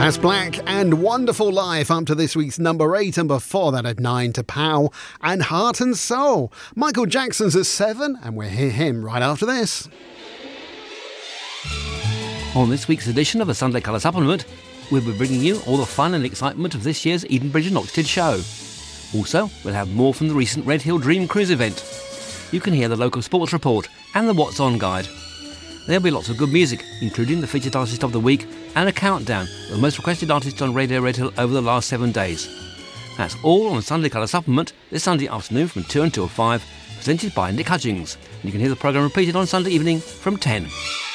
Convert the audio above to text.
That's Black and Wonderful Life up to this week's number 8, and before that at 9 to Pow and Heart and Soul. Michael Jackson's at 7, and we'll hear him right after this. On this week's edition of the Sunday Colour Supplement, we'll be bringing you all the fun and excitement of this year's Edenbridge and Oxted show. Also, we'll have more from the recent Red Hill Dream Cruise event. You can hear the local sports report and the What's On guide. There'll be lots of good music, including the featured artist of the week and a countdown of the most requested artists on Radio Red Hill over the last 7 days. That's all on the Sunday Colour Supplement this Sunday afternoon from 2 until 5, presented by Nick Hutchings. And you can hear the programme repeated on Sunday evening from 10.